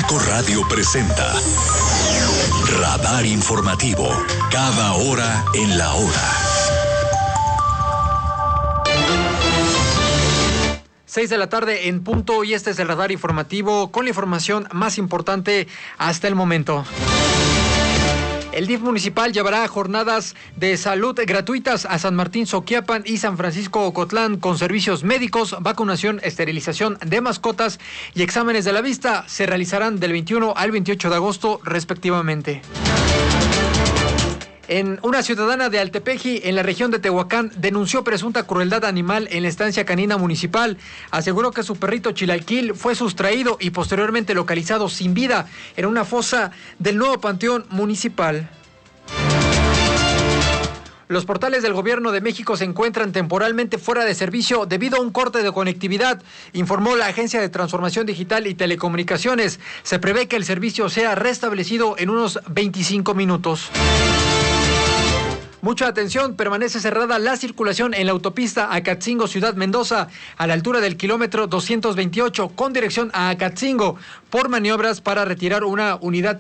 Heraldo Radio presenta Radar Informativo, cada hora en la hora. 6 de la tarde en punto, y este es el Radar Informativo con la información más importante hasta el momento. El DIF municipal llevará jornadas de salud gratuitas a San Martín Soquiapan y San Francisco Ocotlán con servicios médicos, vacunación, esterilización de mascotas y exámenes de la vista. Se realizarán del 21 al 28 de agosto respectivamente. Una ciudadana de Altepeji, en la región de Tehuacán, denunció presunta crueldad animal en la estancia canina municipal. Aseguró que su perrito Chilalquil fue sustraído y posteriormente localizado sin vida en una fosa del nuevo panteón municipal. Los portales del Gobierno de México se encuentran temporalmente fuera de servicio debido a un corte de conectividad, informó la Agencia de Transformación Digital y Telecomunicaciones. Se prevé que el servicio sea restablecido en unos 25 minutos. Mucha atención, permanece cerrada la circulación en la autopista Acatzingo Ciudad Mendoza a la altura del kilómetro 228 con dirección a Acatzingo por maniobras para retirar una unidad